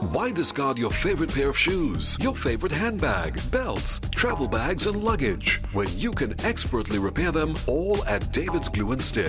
Why discard your favorite pair of shoes, your favorite handbag, belts, travel bags and luggage when you can expertly repair them all at David's Glue and Stitch?